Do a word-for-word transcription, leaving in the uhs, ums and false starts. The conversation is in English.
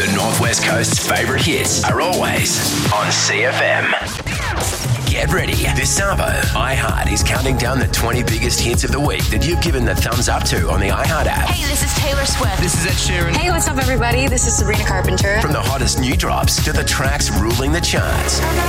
The Northwest Coast's favourite hits are always on C F M. Get ready. This Sabo, iHeart is counting down the twenty biggest hits of the week that you've given the thumbs up to on the iHeart app. Hey, this is Taylor Swift. This is Ed Sheeran. Hey, what's up, everybody? This is Sabrina Carpenter. From the hottest new drops to the tracks ruling the charts.